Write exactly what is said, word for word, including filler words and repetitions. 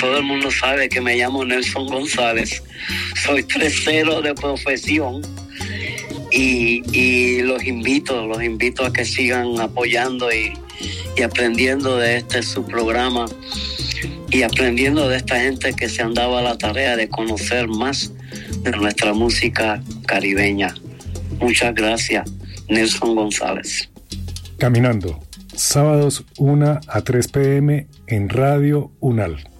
todo el mundo sabe que me llamo Nelson González. Soy tresero de profesión y, y los invito, los invito a que sigan apoyando y, y aprendiendo de este su programa y aprendiendo de esta gente que se han dado a la tarea de conocer más de nuestra música caribeña. Muchas gracias, Nelson González. Caminando, sábados una a tres p m en Radio Unal.